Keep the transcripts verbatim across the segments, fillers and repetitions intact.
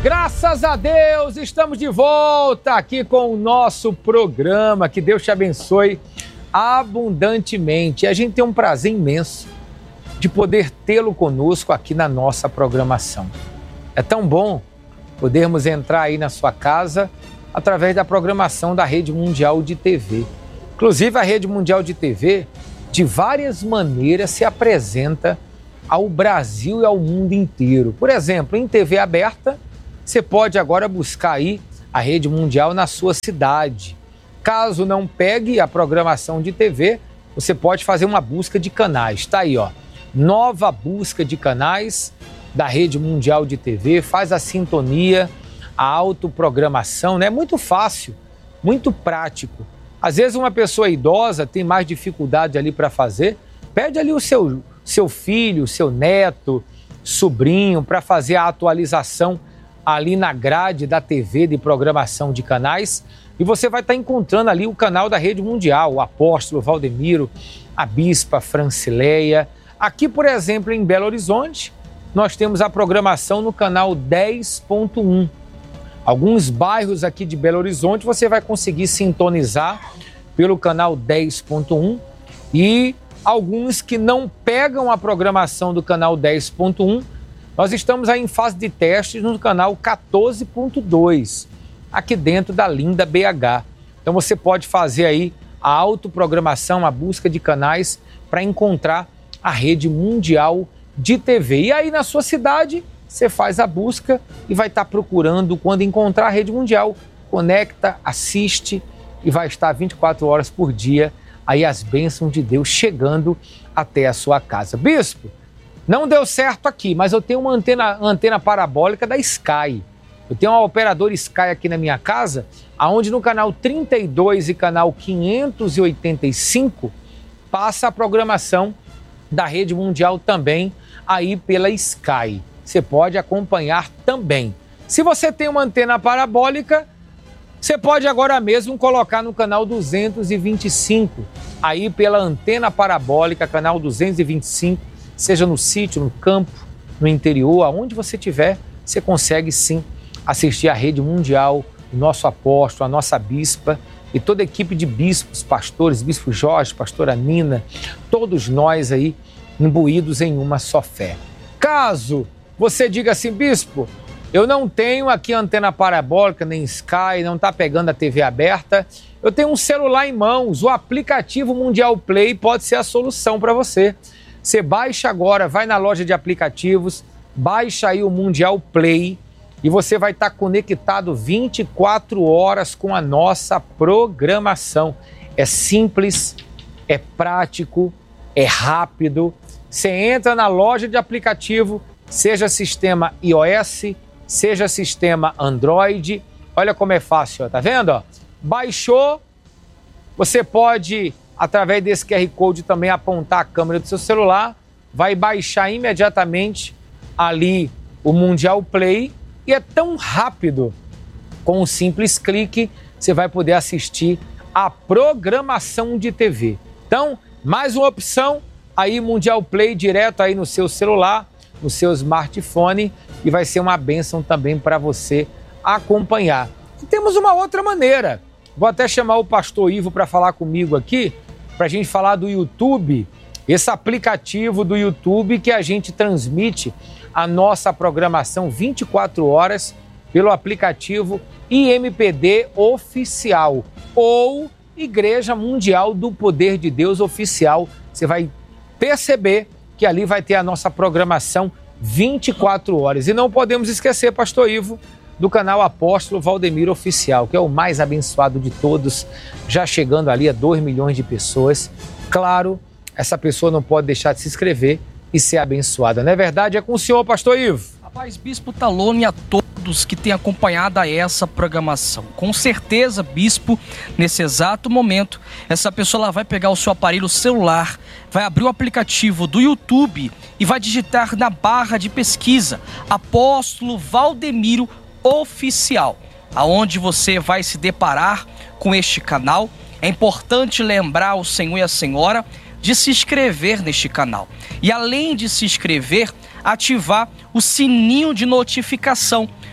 Graças a Deus, estamos de volta aqui com o nosso programa. Que Deus te abençoe abundantemente. E a gente tem um prazer imenso de poder tê-lo conosco aqui na nossa programação. É tão bom podermos entrar aí na sua casa através da programação da Rede Mundial de T V. Inclusive, a Rede Mundial de T V, de várias maneiras, se apresenta ao Brasil e ao mundo inteiro. Por exemplo, em T V aberta, você pode agora buscar aí a Rede Mundial na sua cidade. Caso não pegue a programação de T V, você pode fazer uma busca de canais. Está aí, ó, nova busca de canais da Rede Mundial de T V, faz a sintonia, a autoprogramação, né? Muito fácil, muito prático. Às vezes uma pessoa idosa tem mais dificuldade ali para fazer, pede ali o seu, seu filho, seu neto, sobrinho, para fazer a atualização ali na grade da T V de programação de canais, e você vai estar encontrando ali o canal da Rede Mundial, o Apóstolo Valdemiro, a Bispa Francileia. Aqui, por exemplo, em Belo Horizonte, nós temos a programação no canal dez ponto um. Alguns bairros aqui de Belo Horizonte você vai conseguir sintonizar pelo canal dez ponto um, e alguns que não pegam a programação do canal dez ponto um, nós estamos aí em fase de testes no canal quatorze ponto dois, aqui dentro da linda B H. Então você pode fazer aí a autoprogramação, a busca de canais para encontrar a Rede Mundial de T V. E aí na sua cidade você faz a busca e vai estar procurando. Quando encontrar a Rede Mundial, conecta, assiste e vai estar vinte e quatro horas por dia aí as bênçãos de Deus chegando até a sua casa. Bispo, não deu certo aqui, mas eu tenho uma antena, antena parabólica da Sky. Eu tenho uma operadora Sky aqui na minha casa, onde no canal trinta e dois e canal quinhentos e oitenta e cinco passa a programação da Rede Mundial também aí pela Sky. Você pode acompanhar também. Se você tem uma antena parabólica, você pode agora mesmo colocar no canal duzentos e vinte e cinco, aí pela antena parabólica, canal duzentos e vinte e cinco, seja no sítio, no campo, no interior, aonde você estiver, você consegue sim assistir a Rede Mundial, o nosso apóstolo, a nossa bispa e toda a equipe de bispos, pastores, bispo Jorge, pastora Nina, todos nós aí imbuídos em uma só fé. Caso você diga assim, bispo, eu não tenho aqui antena parabólica, nem Sky, não está pegando a T V aberta, eu tenho um celular em mãos, o aplicativo Mundial Play pode ser a solução para você. Você baixa agora, vai na loja de aplicativos, baixa aí o Mundial Play e você vai estar conectado vinte e quatro horas com a nossa programação. É simples, é prático, é rápido. Você entra na loja de aplicativo, seja sistema iOS, seja sistema Android. Olha como é fácil, ó, tá vendo? Ó? Baixou, você pode, através desse Q R Code, também apontar a câmera do seu celular, vai baixar imediatamente ali o Mundial Play e é tão rápido, com um simples clique, você vai poder assistir a programação de T V. Então, mais uma opção, aí Mundial Play direto aí no seu celular, no seu smartphone, e vai ser uma bênção também para você acompanhar. E temos uma outra maneira, vou até chamar o pastor Ivo para falar comigo aqui, para a gente falar do YouTube, esse aplicativo do YouTube que a gente transmite a nossa programação vinte e quatro horas pelo aplicativo I M P D Oficial ou Igreja Mundial do Poder de Deus Oficial. Você vai perceber que ali vai ter a nossa programação vinte e quatro horas. E não podemos esquecer, pastor Ivo, do canal Apóstolo Valdemiro Oficial, que é o mais abençoado de todos, já chegando ali a dois milhões de pessoas. Claro, essa pessoa não pode deixar de se inscrever e ser abençoada. Não é verdade? É com o senhor, pastor Ivo. Rapaz, Bispo Talone, a todos que têm acompanhado a essa programação. Com certeza, Bispo, nesse exato momento, essa pessoa lá vai pegar o seu aparelho celular, vai abrir o aplicativo do YouTube e vai digitar na barra de pesquisa Apóstolo Valdemiro Oficial, aonde você vai se deparar com este canal. É importante lembrar o senhor e a senhora de se inscrever neste canal. E além de se inscrever, ativar o sininho de notificação,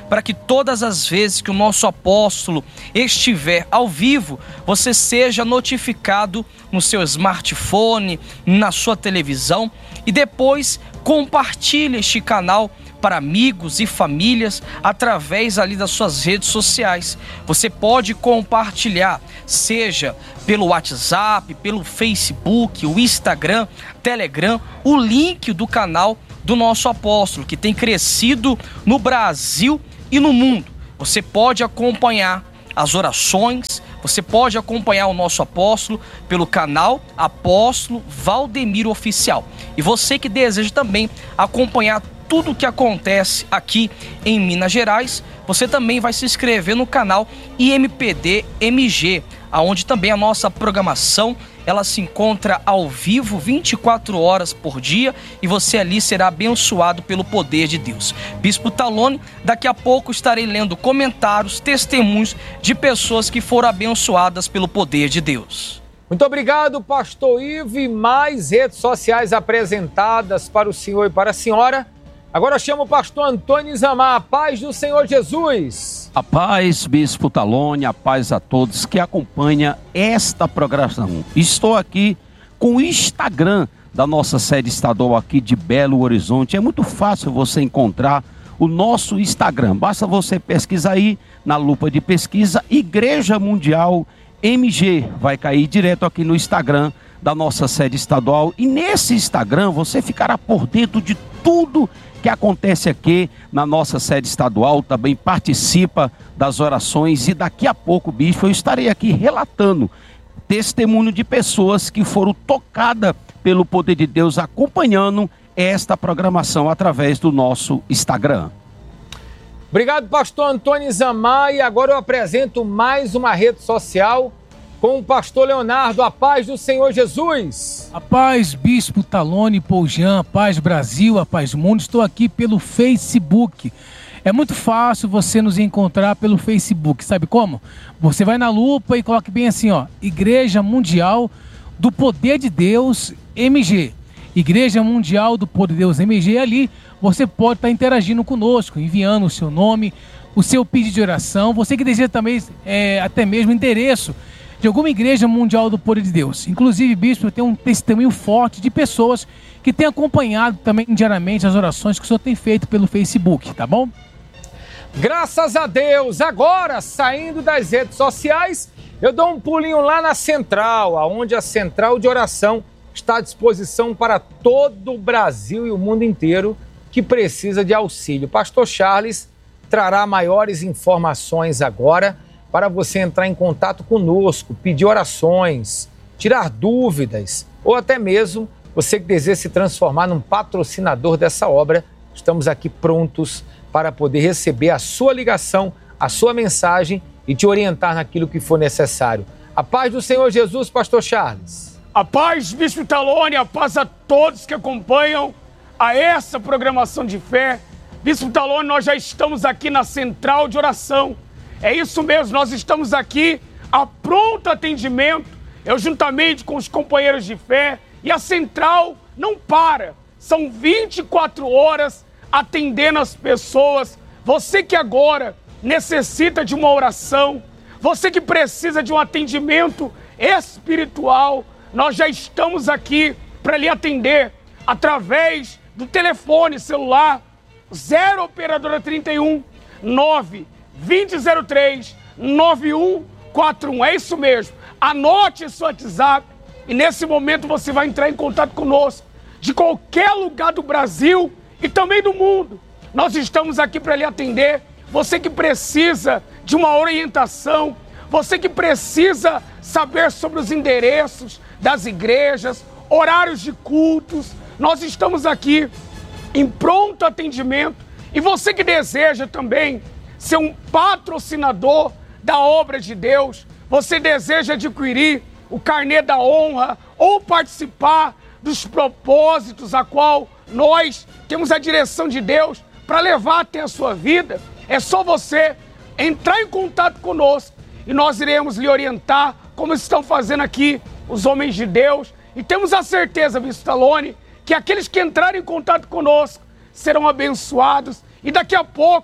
para que todas as vezes que o nosso apóstolo estiver ao vivo, você seja notificado no seu smartphone, na sua televisão, e depois compartilhe este canal para amigos e famílias através ali das suas redes sociais. Você pode compartilhar, seja pelo WhatsApp, pelo Facebook, o Instagram, Telegram, o link do canal do nosso apóstolo, que tem crescido no Brasil e no mundo. Você pode acompanhar as orações, você pode acompanhar o nosso apóstolo pelo canal Apóstolo Valdemiro Oficial. E você que deseja também acompanhar tudo o que acontece aqui em Minas Gerais, você também vai se inscrever no canal I M P D M G, aonde também a nossa programação ela se encontra ao vivo vinte e quatro horas por dia, e você ali será abençoado pelo poder de Deus. Bispo Talone, daqui a pouco estarei lendo comentários, testemunhos de pessoas que foram abençoadas pelo poder de Deus. Muito obrigado, pastor Ivo, e mais redes sociais apresentadas para o senhor e para a senhora. Agora eu chamo o pastor Antônio Izamar. A paz do Senhor Jesus. A paz, Bispo Talone, a paz a todos que acompanham esta programação. Estou aqui com o Instagram da nossa sede estadual aqui de Belo Horizonte. É muito fácil você encontrar o nosso Instagram. Basta você pesquisar aí na lupa de pesquisa Igreja Mundial M G. Vai cair direto aqui no Instagram da nossa sede estadual. E nesse Instagram você ficará por dentro de tudo que acontece aqui na nossa sede estadual. Também participa das orações, e daqui a pouco, bispo, eu estarei aqui relatando testemunho de pessoas que foram tocadas pelo poder de Deus, acompanhando esta programação através do nosso Instagram. Obrigado, pastor Antônio Izamar, e agora eu apresento mais uma rede social com o pastor Leonardo. A paz do Senhor Jesus. A paz, Bispo Talone, Poujan, a paz Brasil, a paz mundo. Estou aqui pelo Facebook. É muito fácil você nos encontrar pelo Facebook. Sabe como? Você vai na lupa e coloca bem assim, ó, Igreja Mundial do Poder de Deus M G. Igreja Mundial do Poder de Deus M G. Ali você pode estar interagindo conosco, enviando o seu nome, o seu pedido de oração. Você que deseja também é, até mesmo endereço de alguma igreja mundial do poder de Deus. Inclusive, bispo, eu tenho um testemunho forte de pessoas que têm acompanhado também diariamente as orações que o senhor tem feito pelo Facebook, tá bom? Graças a Deus. Agora, saindo das redes sociais, eu dou um pulinho lá na central, onde a central de oração está à disposição para todo o Brasil e o mundo inteiro que precisa de auxílio. Pastor Charles trará maiores informações agora para você entrar em contato conosco, pedir orações, tirar dúvidas, ou até mesmo você que deseja se transformar num patrocinador dessa obra. Estamos aqui prontos para poder receber a sua ligação, a sua mensagem e te orientar naquilo que for necessário. A paz do Senhor Jesus, pastor Charles. A paz, Bispo Talone, a paz a todos que acompanham a essa programação de fé. Bispo Talone, nós já estamos aqui na central de oração. É isso mesmo, nós estamos aqui a pronto atendimento, eu juntamente com os companheiros de fé, e a central não para, são vinte e quatro horas atendendo as pessoas. Você que agora necessita de uma oração, você que precisa de um atendimento espiritual, nós já estamos aqui para lhe atender através do telefone celular zero operadora trinta e um, nove vinte zero três, nove um quatro um. É isso mesmo. Anote esse WhatsApp e nesse momento você vai entrar em contato conosco de qualquer lugar do Brasil e também do mundo. Nós estamos aqui para lhe atender. Você que precisa de uma orientação, você que precisa saber sobre os endereços das igrejas, horários de cultos, nós estamos aqui em pronto atendimento. E você que deseja também ser um patrocinador da obra de Deus, você deseja adquirir o carnê da honra ou participar dos propósitos a qual nós temos a direção de Deus para levar até a sua vida, é só você entrar em contato conosco e nós iremos lhe orientar como estão fazendo aqui os homens de Deus. E temos a certeza, Bispo Talone, que aqueles que entrarem em contato conosco serão abençoados. E daqui a pouco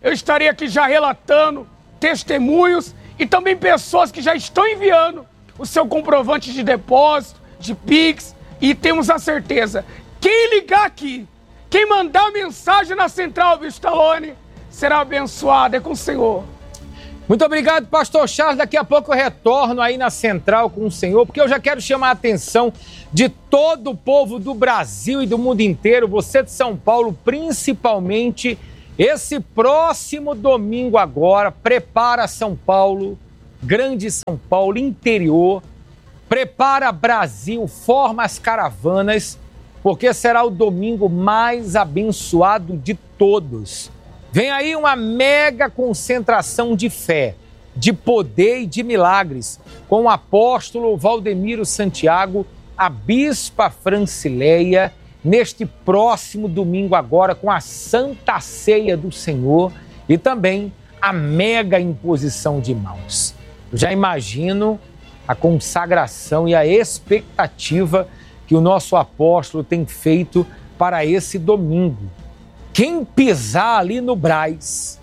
eu estarei aqui já relatando testemunhos e também pessoas que já estão enviando o seu comprovante de depósito, de Pix, e temos a certeza, quem ligar aqui, quem mandar mensagem na central, Bispo Talone, será abençoado, é com o Senhor. Muito obrigado, pastor Charles. Daqui a pouco eu retorno aí na central com o senhor, porque eu já quero chamar a atenção de todo o povo do Brasil e do mundo inteiro, você de São Paulo, principalmente, esse próximo domingo agora, prepara São Paulo, Grande São Paulo, interior, prepara Brasil, forma as caravanas, porque será o domingo mais abençoado de todos. Vem aí uma mega concentração de fé, de poder e de milagres, com o apóstolo Valdemiro Santiago, a bispa Francileia, neste próximo domingo agora, com a Santa Ceia do Senhor e também a mega imposição de mãos. Eu já imagino a consagração e a expectativa que o nosso apóstolo tem feito para esse domingo. Quem pisar ali no Brás,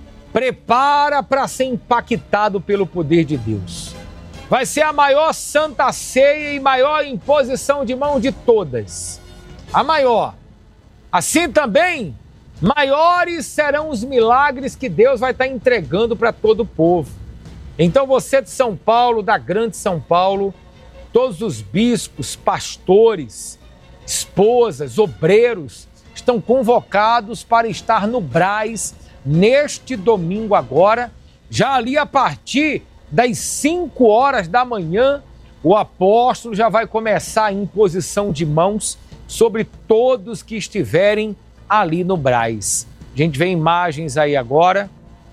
prepara para ser impactado pelo poder de Deus. Vai ser a maior Santa Ceia e maior imposição de mão de todas. A maior. Assim também, maiores serão os milagres que Deus vai estar entregando para todo o povo. Então você de São Paulo, da Grande São Paulo, todos os bispos, pastores, esposas, obreiros, estão convocados para estar no Brás neste domingo agora, já ali a partir das cinco horas da manhã, o apóstolo já vai começar a imposição de mãos sobre todos que estiverem ali no Brás. A gente vê imagens aí agora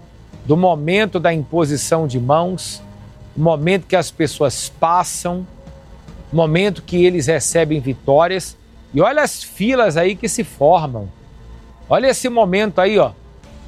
do momento da imposição de mãos, o momento que as pessoas passam, o momento que eles recebem vitórias. E olha as filas aí que se formam. Olha esse momento aí, ó.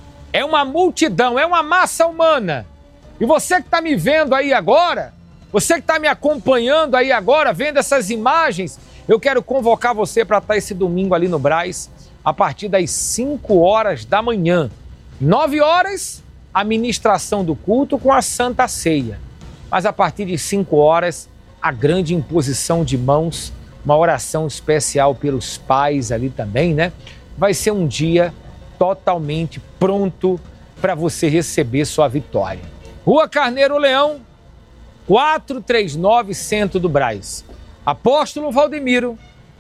É uma multidão, é uma massa humana. E você que está me vendo aí agora, você que está me acompanhando aí agora, vendo essas imagens, eu quero convocar você para estar esse domingo ali no Brás, a partir das cinco horas da manhã. nove horas, a ministração do culto com a Santa Ceia. Mas a partir de cinco horas, a grande imposição de mãos, uma oração especial pelos pais ali também, né? Vai ser um dia totalmente pronto para você receber sua vitória. Rua Carneiro Leão, quatrocentos e trinta e nove, Centro do Brás. Apóstolo Valdemiro,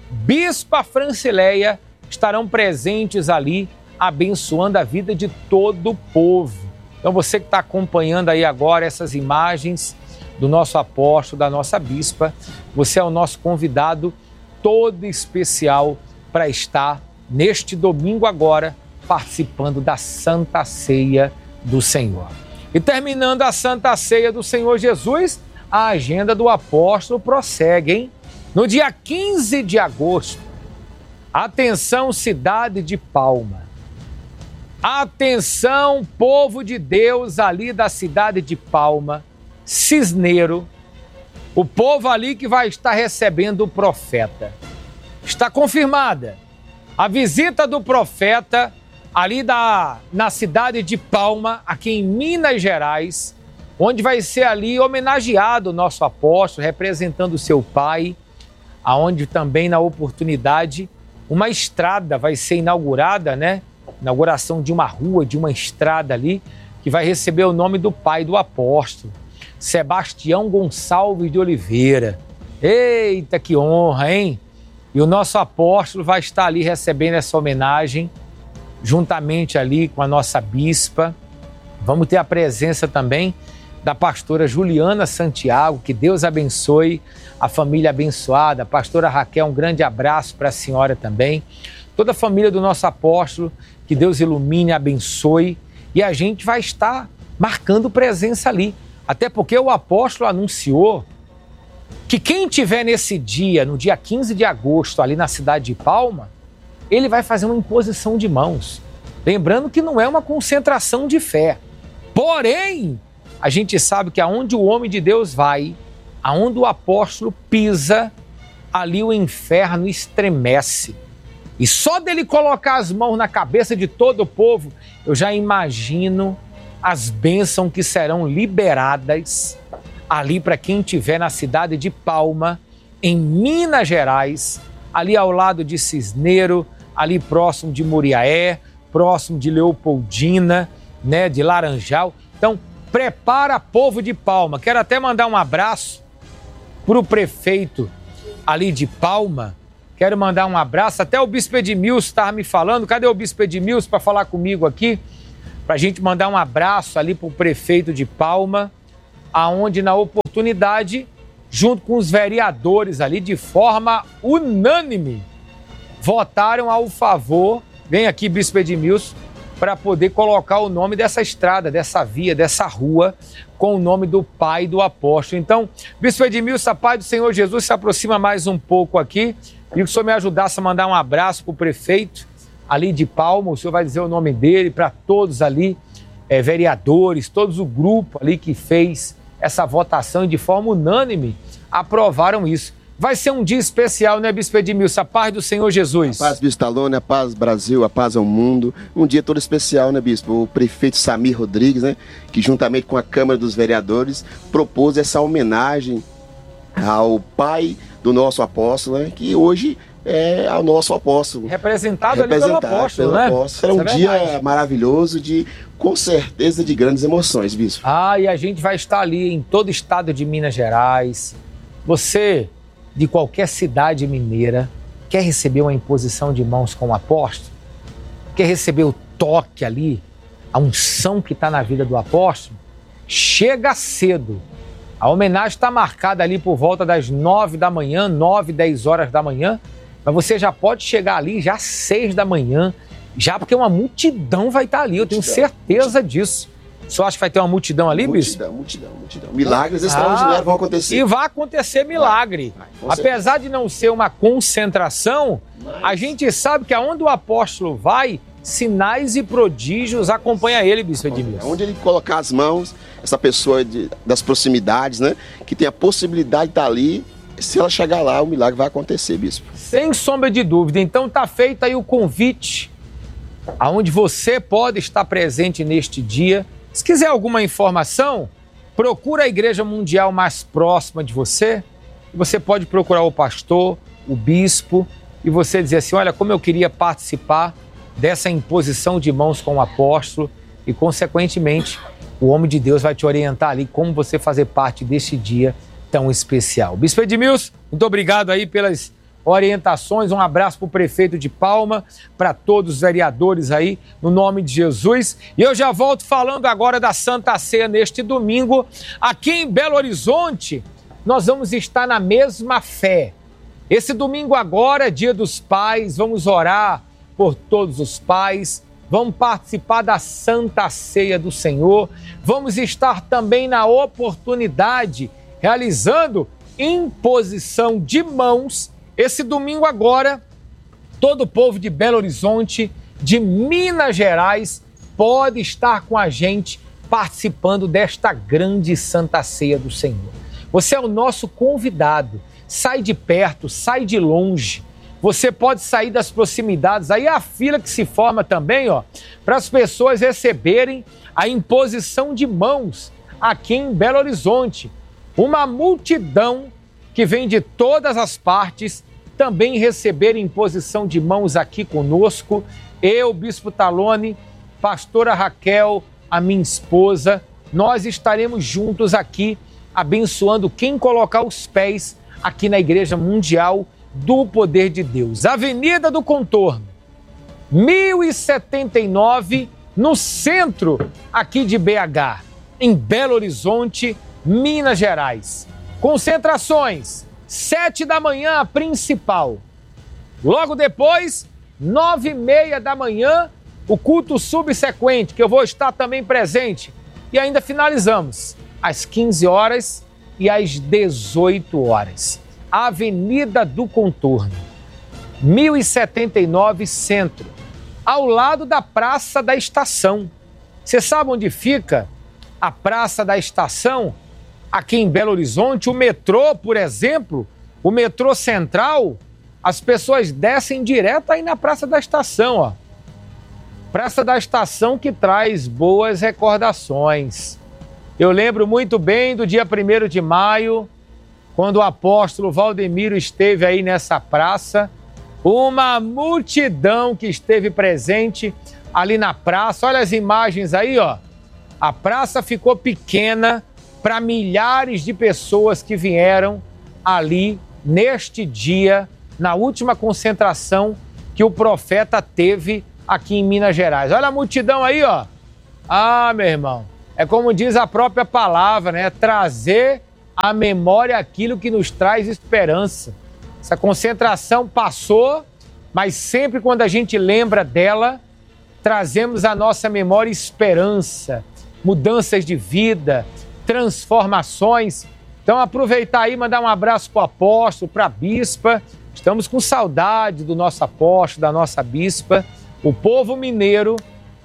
bispa Francileia estarão presentes ali, abençoando a vida de todo o povo. Então você que está acompanhando aí agora essas imagens do nosso apóstolo, da nossa bispa, você é o nosso convidado todo especial para estar neste domingo agora participando da Santa Ceia do Senhor. E terminando a Santa Ceia do Senhor Jesus, a agenda do apóstolo prossegue, hein? No dia quinze de agosto, atenção cidade de Palma, atenção povo de Deus ali da cidade de Palma, Cisneiro, o povo ali que vai estar recebendo o profeta. Está confirmada a visita do profeta ali da, na cidade de Palma, aqui em Minas Gerais, onde vai ser ali homenageado o nosso apóstolo, representando o seu pai, aonde também na oportunidade uma estrada vai ser inaugurada, né? Inauguração de uma rua, de uma estrada ali, que vai receber o nome do pai do apóstolo, Sebastião Gonçalves de Oliveira. Eita, que honra, hein? E o nosso apóstolo vai estar ali recebendo essa homenagem, juntamente ali com a nossa bispa. Vamos ter a presença também da pastora Juliana Santiago, que Deus abençoe a família abençoada. Pastora Raquel, um grande abraço para a senhora também. Toda a família do nosso apóstolo, que Deus ilumine, abençoe. E a gente vai estar marcando presença ali. Até porque o apóstolo anunciou que quem tiver nesse dia, no dia quinze de agosto, ali na cidade de Palma, ele vai fazer uma imposição de mãos. Lembrando que não é uma concentração de fé. Porém, a gente sabe que aonde o homem de Deus vai, aonde o apóstolo pisa, ali o inferno estremece. E só dele colocar as mãos na cabeça de todo o povo, eu já imagino as bênçãos que serão liberadas ali para quem estiver na cidade de Palma, em Minas Gerais, ali ao lado de Cisneiro, ali próximo de Muriaé, próximo de Leopoldina, né, de Laranjal. Então, prepara, povo de Palma. Quero até mandar um abraço para o prefeito ali de Palma. Quero mandar um abraço. Até o Bispo Edmilson estava me falando. Cadê o Bispo Edmilson para falar comigo aqui? Para a gente mandar um abraço ali para o prefeito de Palma, aonde na oportunidade, junto com os vereadores ali, de forma unânime, votaram ao favor, vem aqui Bispo Edmilson, para poder colocar o nome dessa estrada, dessa via, dessa rua, com o nome do pai do apóstolo. Então, Bispo Edmilson, a paz do Senhor Jesus se aproxima mais um pouco aqui. E que o senhor me ajudasse a mandar um abraço para o prefeito ali de Palma, o senhor vai dizer o nome dele, para todos ali, é, vereadores, todos o grupo ali que fez essa votação e de forma unânime aprovaram isso. Vai ser um dia especial, né, Bispo Edmilson? A paz do Senhor Jesus. A paz, Bispo Talone, a paz Brasil, a paz ao mundo. Um dia todo especial, né, Bispo? O prefeito Samir Rodrigues, né, que juntamente com a Câmara dos Vereadores propôs essa homenagem ao pai do nosso apóstolo, né, que hoje é o nosso apóstolo. Representado, Representado ali pelo apóstolo, pelo né? apóstolo. Será um Isso é dia verdade. maravilhoso, de, com certeza, de grandes emoções, Bispo. Ah, e a gente vai estar ali em todo o estado de Minas Gerais. Você, de qualquer cidade mineira, quer receber uma imposição de mãos com o apóstolo? Quer receber o toque ali, a unção que está na vida do apóstolo? Chega cedo. A homenagem está marcada ali por volta das nove da manhã, nove, dez horas da manhã, mas você já pode chegar ali já às seis da manhã, já porque uma multidão vai estar ali, eu tenho Multidão, certeza multidão. disso. Você acha que vai ter uma multidão ali, Bispo? Multidão, multidão, multidão. Milagres extraordinários Ah, vão acontecer. E vai acontecer milagre. Vai, vai, com Apesar de não ser uma concentração, Mas- a gente sabe que aonde o apóstolo vai, sinais e prodígios acompanham ele, Bispo Edmilson. Onde ele colocar as mãos, essa pessoa de- das proximidades, né, que tem a possibilidade de estar ali, se ela chegar lá, o milagre vai acontecer, Bispo. Sem sombra de dúvida. Então tá feito aí o convite, aonde você pode estar presente neste dia. Se quiser alguma informação, procura a Igreja Mundial mais próxima de você. Você pode procurar o pastor, o bispo, e você dizer assim, olha, como eu queria participar dessa imposição de mãos com o apóstolo, e consequentemente o homem de Deus vai te orientar ali como você fazer parte deste dia tão especial. Bispo Edmilson, muito obrigado aí pelas orientações, um abraço para o prefeito de Palma, para todos os vereadores aí, no nome de Jesus. E eu já volto falando agora da Santa Ceia neste domingo. Aqui em Belo Horizonte, nós vamos estar na mesma fé. Esse domingo agora, Dia dos Pais, vamos orar por todos os pais, vamos participar da Santa Ceia do Senhor, vamos estar também na oportunidade, realizando imposição de mãos. Esse domingo agora, todo o povo de Belo Horizonte, de Minas Gerais, pode estar com a gente participando desta grande Santa Ceia do Senhor. Você é o nosso convidado. Sai de perto, sai de longe. Você pode sair das proximidades. Aí a fila que se forma também, ó, para as pessoas receberem a imposição de mãos aqui em Belo Horizonte. Uma multidão que vem de todas as partes também receber imposição de mãos aqui conosco. Eu, Bispo Talone, pastora Raquel, a minha esposa, nós estaremos juntos aqui abençoando quem colocar os pés aqui na Igreja Mundial do Poder de Deus. Avenida do Contorno, mil e setenta e nove, no centro aqui de B H, em Belo Horizonte, Minas Gerais. Concentrações, sete da manhã, a principal. Logo depois, nove e meia da manhã, o culto subsequente, que eu vou estar também presente. E ainda finalizamos às quinze horas e às dezoito horas. Avenida do Contorno, mil e setenta e nove, Centro, ao lado da Praça da Estação. Você sabe onde fica a Praça da Estação? Aqui em Belo Horizonte, o metrô, por exemplo, o metrô central, as pessoas descem direto aí na Praça da Estação, ó. Praça da Estação que traz boas recordações. Eu lembro muito bem do dia primeiro de maio, quando o apóstolo Valdemiro esteve aí nessa praça, uma multidão que esteve presente ali na praça. Olha as imagens aí, ó. A praça ficou pequena para milhares de pessoas que vieram ali neste dia, na última concentração que o profeta teve aqui em Minas Gerais. Olha a multidão aí, ó. Ah, meu irmão, é como diz a própria palavra, né? Trazer à memória aquilo que nos traz esperança. Essa concentração passou, mas sempre quando a gente lembra dela, trazemos à nossa memória esperança, mudanças de vida, transformações. Então aproveitar aí, mandar um abraço para o apóstolo, para a bispa. Estamos com saudade do nosso apóstolo, da nossa bispa. O povo mineiro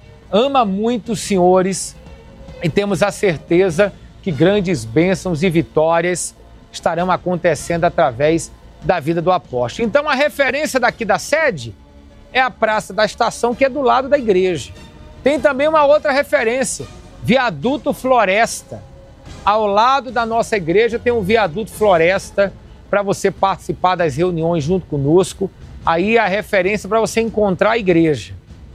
ama muito os senhores e temos a certeza que grandes bênçãos e vitórias estarão acontecendo através da vida do apóstolo. Então a referência daqui da sede é a Praça da Estação, que é do lado da igreja. Tem também uma outra referência, Viaduto Floresta. Ao lado da nossa igreja tem um Viaduto Floresta para você participar das reuniões junto conosco. Aí a referência para você encontrar a igreja.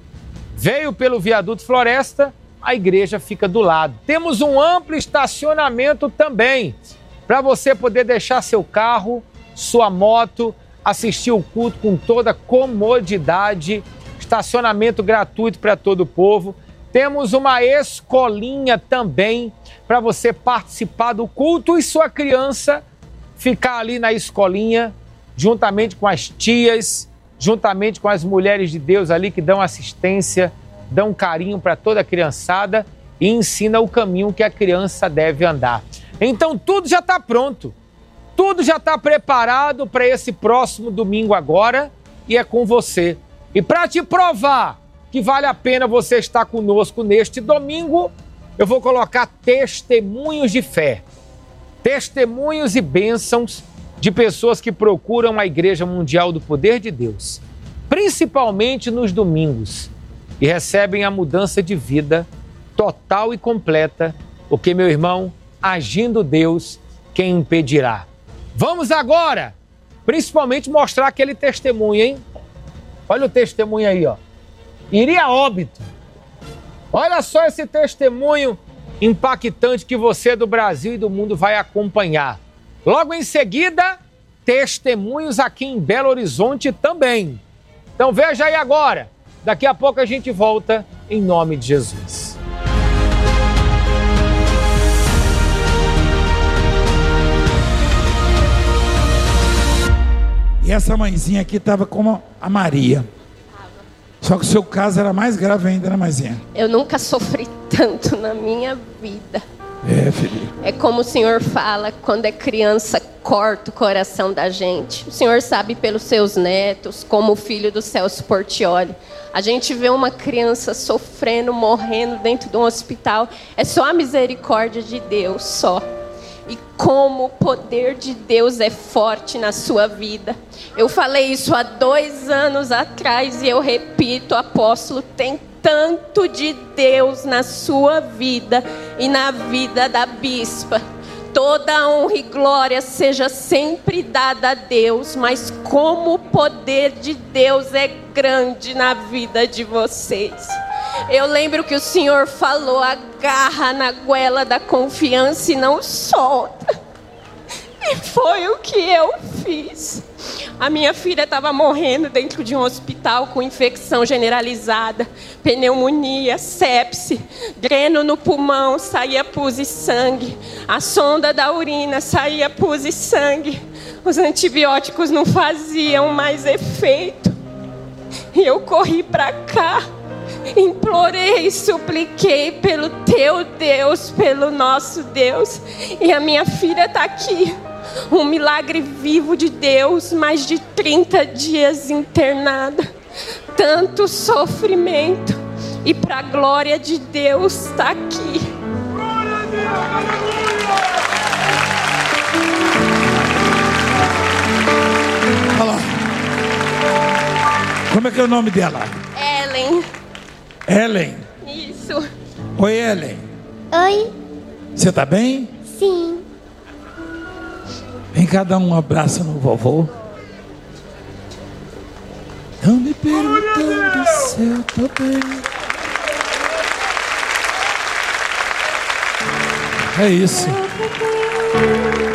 Veio pelo Viaduto Floresta, a igreja fica do lado. Temos um amplo estacionamento também, para você poder deixar seu carro, sua moto, assistir o culto com toda comodidade. Estacionamento gratuito para todo o povo. Temos uma escolinha também para você participar do culto e sua criança ficar ali na escolinha, juntamente com as tias, juntamente com as mulheres de Deus ali que dão assistência, dão carinho para toda a criançada e ensina o caminho que a criança deve andar. Então tudo já está pronto, tudo já está preparado para esse próximo domingo agora e é com você. E para te provar que vale a pena você estar conosco neste domingo, eu vou colocar testemunhos de fé, testemunhos e bênçãos de pessoas que procuram a Igreja Mundial do Poder de Deus, principalmente nos domingos, e recebem a mudança de vida total e completa, porque, meu irmão, agindo Deus, quem impedirá? Vamos agora, principalmente, mostrar aquele testemunho, hein? Olha o testemunho aí, ó. Iria a óbito. Olha só esse testemunho impactante que você do Brasil e do mundo vai acompanhar. Logo em seguida, testemunhos aqui em Belo Horizonte também. Então veja aí agora. Daqui a pouco a gente volta em nome de Jesus. E essa mãezinha aqui estava como a Maria. Só que o seu caso era mais grave ainda, né, mãezinha? Eu nunca sofri tanto na minha vida. É, filho. É como o Senhor fala, quando é criança, corta o coração da gente. O Senhor sabe pelos seus netos, como o filho do Celso Portioli. A gente vê uma criança sofrendo, morrendo dentro de um hospital. É só a misericórdia de Deus, só. E como o poder de Deus é forte na sua vida. Eu falei isso há dois anos atrás e eu repito, apóstolo, tem tanto de Deus na sua vida e na vida da bispa. Toda honra e glória seja sempre dada a Deus, mas como o poder de Deus é grande na vida de vocês. Eu lembro que o Senhor falou, agarra na goela da confiança e não solta. E foi o que eu fiz. A minha filha estava morrendo dentro de um hospital com infecção generalizada, pneumonia, sepse, dreno no pulmão, saía pus e sangue. A sonda da urina saía pus e sangue. Os antibióticos não faziam mais efeito. E eu corri para cá. Implorei, supliquei pelo teu Deus, pelo nosso Deus. E a minha filha está aqui. Um milagre vivo de Deus, mais de trinta dias internada. Tanto sofrimento. E para a glória de Deus está aqui. Olha lá. Como é que é o nome dela? Ellen. Ellen. Isso. Oi, Ellen. Oi. Você tá bem? Sim. Vem cá dar um abraço no vovô. Não me perguntando se eu tô bem. É isso.